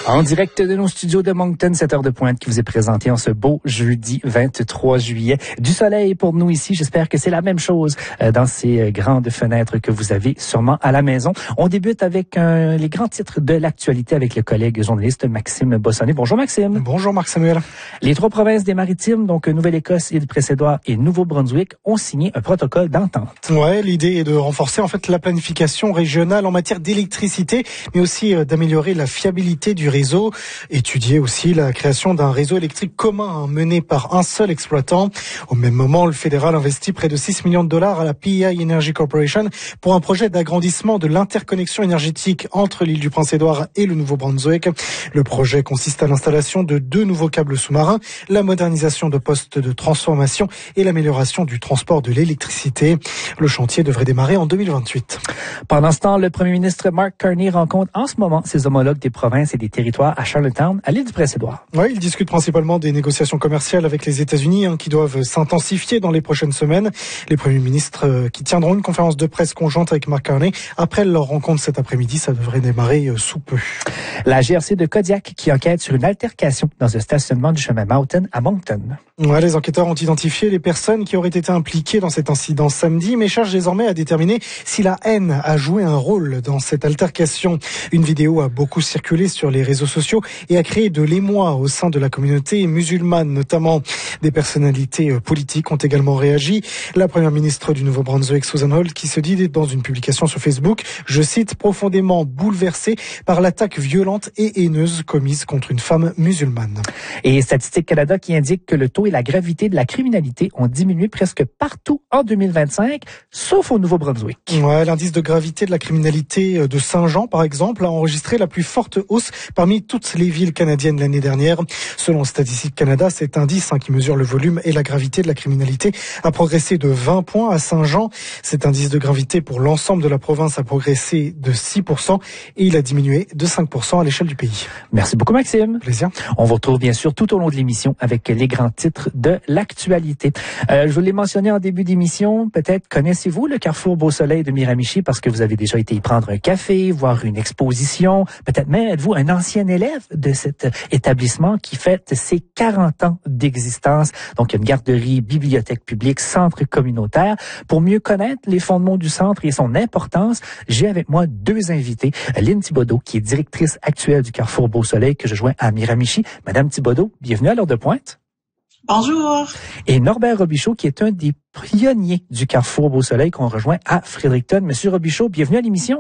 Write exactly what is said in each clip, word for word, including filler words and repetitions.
En direct de nos studios de Moncton, cette heure de pointe qui vous est présentée en ce beau jeudi vingt-trois juillet. Du soleil pour nous ici. J'espère que c'est la même chose dans ces grandes fenêtres que vous avez sûrement à la maison. On débute avec euh, les grands titres de l'actualité avec le collègue journaliste Maxime Bossonnet. Bonjour Maxime. Bonjour Marc-Samuel. Les trois provinces des Maritimes, donc Nouvelle-Écosse, Île-Précédent et Nouveau-Brunswick, ont signé un protocole d'entente. Ouais, l'idée est de renforcer en fait la planification régionale en matière d'électricité, mais aussi euh, d'améliorer la fiabilité du réseau. Étudier aussi la création d'un réseau électrique commun mené par un seul exploitant. Au même moment, le fédéral investit près de six millions de dollars à la P E I Energy Corporation pour un projet d'agrandissement de l'interconnexion énergétique entre l'île du Prince-Édouard et le Nouveau-Brunswick. Le projet consiste à l'installation de deux nouveaux câbles sous-marins, la modernisation de postes de transformation et l'amélioration du transport de l'électricité. Le chantier devrait démarrer en deux mille vingt-huit. Pendant ce temps, le premier ministre Mark Carney rencontre en ce moment ses homologues des provinces et des territoires à Charlottetown, à l'île du Prince-Édouard. Oui, il discute principalement des négociations commerciales avec les États-Unis hein, qui doivent s'intensifier dans les prochaines semaines. Les premiers ministres euh, qui tiendront une conférence de presse conjointe avec Mark Carney après leur rencontre cet après-midi, ça devrait démarrer euh, sous peu. La G R C de Kodiak qui enquête sur une altercation dans un stationnement du chemin Mountain à Moncton. Ouais, les enquêteurs ont identifié les personnes qui auraient été impliquées dans cet incident samedi, mais cherchent désormais à déterminer si la haine a joué un rôle dans cette altercation. Une vidéo a beaucoup circulé sur les réseaux sociaux et a créé de l'émoi au sein de la communauté musulmane, notamment. Des personnalités politiques ont également réagi. La première ministre du Nouveau-Brunswick, Susan Holt, qui se dit dans une publication sur Facebook, je cite, profondément bouleversée par l'attaque violente et haineuse commise contre une femme musulmane. Et Statistique Canada qui indique que le taux et la gravité de la criminalité ont diminué presque partout en deux mille vingt-cinq, sauf au Nouveau-Brunswick. Ouais, l'indice de gravité de la criminalité de Saint-Jean, par exemple, a enregistré la plus forte hausse parmi toutes les villes canadiennes l'année dernière. Selon Statistique Canada, cet indice hein, qui mesure le volume et la gravité de la criminalité a progressé de vingt points à Saint-Jean. Cet indice de gravité pour l'ensemble de la province a progressé de six pour cent et il a diminué de cinq pour cent à l'échelle du pays. Merci beaucoup Maxime. Plaisir. On vous retrouve bien sûr tout au long de l'émission avec les grands titres de l'actualité. Euh, je vous l'ai mentionné en début d'émission, peut-être connaissez-vous le Carrefour Beau Soleil de Miramichi parce que vous avez déjà été y prendre un café, voir une exposition, peut-être même êtes-vous un ancien élève de cet établissement qui fête ses quarante ans d'existence. Donc, il y a une garderie, bibliothèque publique, centre communautaire. Pour mieux connaître les fondements du centre et son importance, j'ai avec moi deux invités. Lynne Thibodeau, qui est directrice actuelle du Carrefour Beau Soleil, que je joins à Miramichi. Madame Thibodeau, bienvenue à l'heure de pointe. Bonjour. Et Norbert Robichaud, qui est un des pionniers du Carrefour Beau Soleil qu'on rejoint à Fredericton. Monsieur Robichaud, bienvenue à l'émission.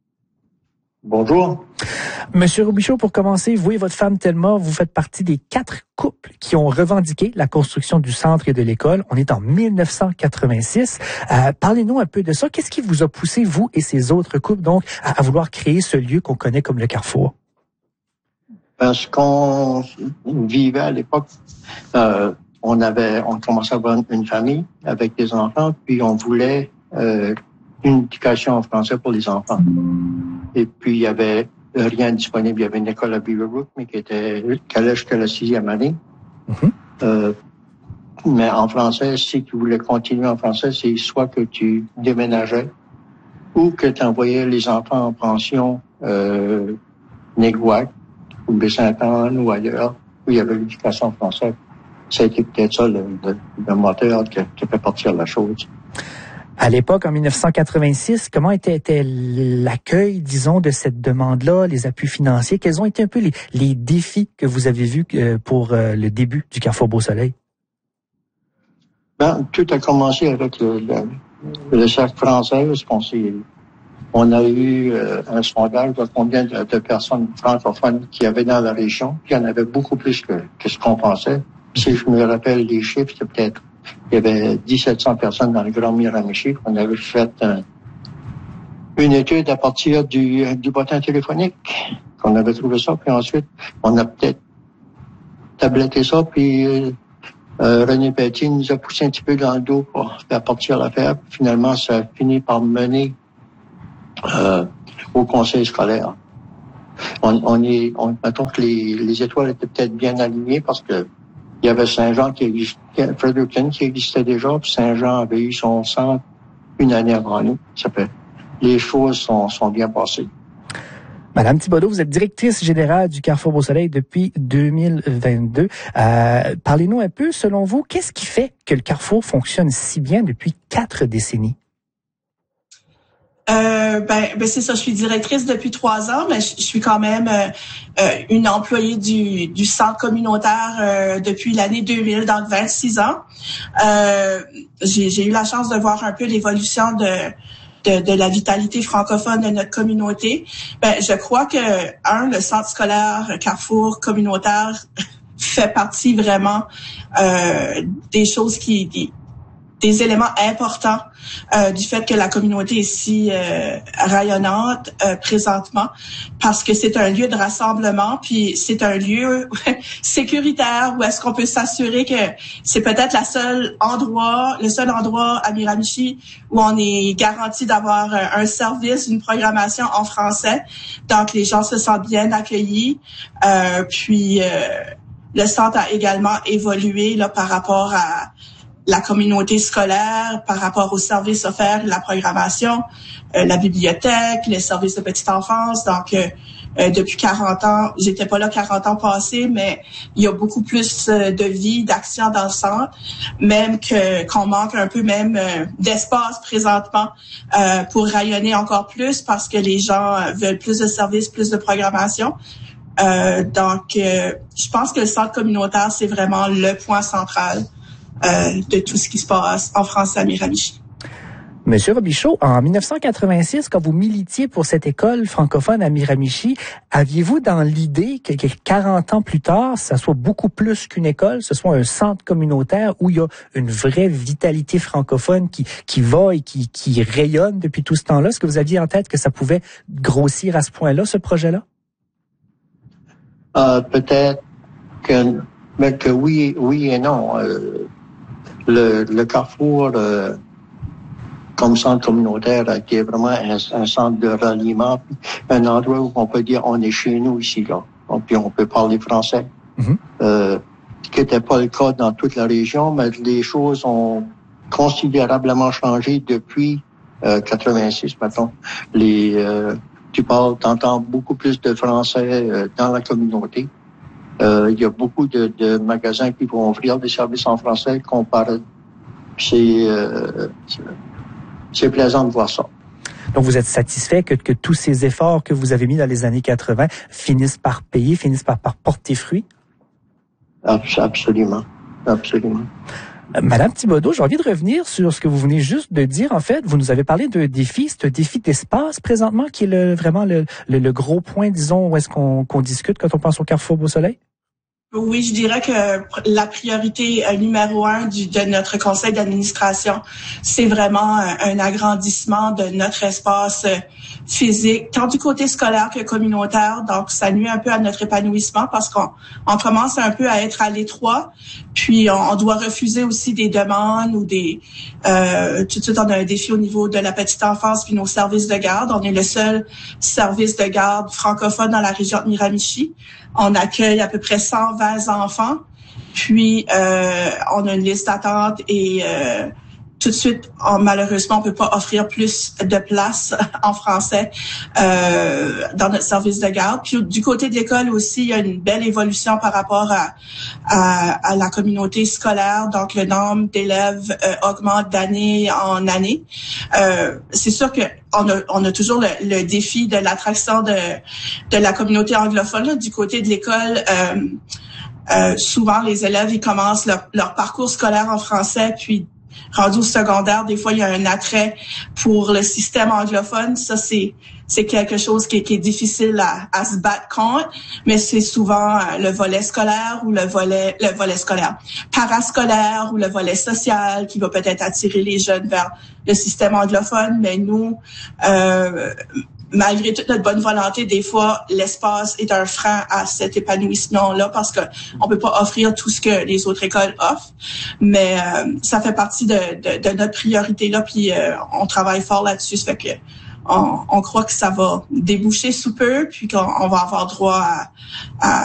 Bonjour. Monsieur Robichaud, pour commencer, vous et votre femme Thelma, vous faites partie des quatre couples qui ont revendiqué la construction du centre et de l'école. On est en mille neuf cent quatre-vingt-six. Euh, parlez-nous un peu de ça. Qu'est-ce qui vous a poussé, vous et ces autres couples, donc, à, à vouloir créer ce lieu qu'on connaît comme le Carrefour? Parce qu'on vivait à l'époque, euh, on avait, on commençait à avoir une famille avec des enfants, puis on voulait euh, une éducation en français pour les enfants. Et puis, il y avait rien disponible. Il y avait une école à Beaverbrook, mais qui était, qui allait jusqu'à la sixième année. Mm-hmm. Euh, mais en français, si tu voulais continuer en français, c'est soit que tu déménageais ou que tu envoyais les enfants en pension, euh, Néguac, ou Baie-Sainte-Anne, ou ailleurs, où il y avait l'éducation française. Ça a été peut-être ça, le, le, le moteur qui, qui fait partir la chose. À l'époque, en mille neuf cent quatre-vingt-six, comment était, était l'accueil, disons, de cette demande-là, les appuis financiers? Quels ont été un peu les, les défis que vous avez vus pour le début du Carrefour Beau Soleil? Ben, tout a commencé avec le, le, le cercle français, parce qu'on s'est, on a eu euh, un sondage de combien de, de personnes francophones qu'il y avait dans la région. Puis il y en avait beaucoup plus que, que ce qu'on pensait. Si je me rappelle les chiffres, c'est peut-être il y avait dix-sept cents personnes dans le Grand Miramichi. On avait fait un, une étude à partir du, du bottin téléphonique. On avait trouvé ça, puis ensuite, on a peut-être tabletté ça, puis euh, René Pelletier nous a poussé un petit peu dans le dos pour faire partir l'affaire. Finalement, ça a fini par mener euh, au conseil scolaire. On, on est, on, mettons que les, les étoiles étaient peut-être bien alignées parce que il y avait Saint-Jean qui existait, Fredericton qui existait déjà, puis Saint-Jean avait eu son centre une année avant nous. Ça fait, les choses sont, sont bien passées. Madame Thibodeau, vous êtes directrice générale du Carrefour Beau-Soleil depuis deux mille vingt-deux. Euh, parlez-nous un peu, selon vous, qu'est-ce qui fait que le Carrefour fonctionne si bien depuis quatre décennies? Euh, ben, ben c'est ça. Je suis directrice depuis trois ans, mais je, je suis quand même euh, euh, une employée du, du centre communautaire euh, depuis l'année deux mille, donc vingt-six ans. Euh, j'ai, j'ai eu la chance de voir un peu l'évolution de De, de la vitalité francophone de notre communauté. Ben, je crois que, un, le centre scolaire Carrefour communautaire fait partie vraiment euh, des choses qui, des, des éléments importants euh, du fait que la communauté est si euh, rayonnante euh, présentement, parce que c'est un lieu de rassemblement, puis c'est un lieu sécuritaire où est-ce qu'on peut s'assurer que c'est peut-être la seule endroit, le seul endroit à Miramichi où on est garanti d'avoir un service, une programmation en français. Donc les gens se sentent bien accueillis. Euh, puis euh, le centre a également évolué là par rapport à la communauté scolaire, par rapport aux services offerts, la programmation, euh, la bibliothèque, les services de petite enfance. Donc, euh, euh, depuis quarante ans, j'étais pas là quarante ans passés, mais il y a beaucoup plus euh, de vie, d'action dans le centre, même que qu'on manque un peu même euh, d'espace présentement euh, pour rayonner encore plus, parce que les gens veulent plus de services, plus de programmation. Euh, donc, euh, je pense que le centre communautaire, c'est vraiment le point central Euh, de tout ce qui se passe en France à Miramichi. Monsieur Robichaud, en dix-neuf cent quatre-vingt-six, quand vous militiez pour cette école francophone à Miramichi, aviez-vous dans l'idée que quarante ans plus tard, ça soit beaucoup plus qu'une école, ce soit un centre communautaire où il y a une vraie vitalité francophone qui, qui va et qui, qui rayonne depuis tout ce temps-là? Est-ce que vous aviez en tête que ça pouvait grossir à ce point-là, ce projet-là? Euh, peut-être que, mais que oui, oui et non. Euh, Le, le Carrefour, euh, comme centre communautaire, a été vraiment un, un centre de ralliement, un endroit où on peut dire on est chez nous ici, là. Donc, puis on peut parler français. Mm-hmm. Euh, ce qui n'était pas le cas dans toute la région, mais les choses ont considérablement changé depuis euh, quatre-vingt-six, mettons. Les, euh, tu parles, t'entends beaucoup plus de français euh, dans la communauté. Euh, il y a beaucoup de, de magasins qui vont offrir des services en français comparé. C'est, euh, c'est, c'est plaisant de voir ça. Donc, vous êtes satisfait que, que tous ces efforts que vous avez mis dans les années quatre-vingt finissent par payer, finissent par, par porter fruit? Absolument. Absolument. Madame Thibodeau, j'ai envie de revenir sur ce que vous venez juste de dire. En fait, vous nous avez parlé d'un défi, c'est un défi d'espace présentement qui est le, vraiment le, le, le gros point, disons, où est-ce qu'on, qu'on discute quand on pense au Carrefour Beau-Soleil? Oui, je dirais que la priorité numéro un du, de notre conseil d'administration, c'est vraiment un, un agrandissement de notre espace physique, tant du côté scolaire que communautaire. Donc, ça nuit un peu à notre épanouissement parce qu'on on commence un peu à être à l'étroit. Puis, on, on doit refuser aussi des demandes ou des... Euh, tout de suite, on a un défi au niveau de la petite enfance puis nos services de garde. On est le seul service de garde francophone dans la région de Miramichi. On accueille à peu près cent vingt enfants. Puis, euh, on a une liste d'attente et euh, tout de suite, on, malheureusement, on peut pas offrir plus de places en français euh, dans notre service de garde. Puis, du côté de l'école aussi, il y a une belle évolution par rapport à, à, à la communauté scolaire. Donc, le nombre d'élèves euh, augmente d'année en année. Euh, c'est sûr que On a, on a toujours le, le défi de l'attraction de, de la communauté anglophone. Là. Du côté de l'école, euh, euh, souvent les élèves ils commencent leur, leur parcours scolaire en français, puis rendu au secondaire, des fois il y a un attrait pour le système anglophone. Ça c'est c'est quelque chose qui, qui est difficile à, à se battre contre, mais c'est souvent le volet scolaire ou le volet le volet scolaire parascolaire ou le volet social qui va peut-être attirer les jeunes vers le système anglophone. Mais nous, euh, malgré toute notre bonne volonté, des fois l'espace est un frein à cet épanouissement-là parce que on peut pas offrir tout ce que les autres écoles offrent. Mais euh, ça fait partie de, de, de notre priorité là, puis euh, on travaille fort là-dessus. Ça fait que On, on croit que ça va déboucher sous peu, puis qu'on on va avoir droit à, à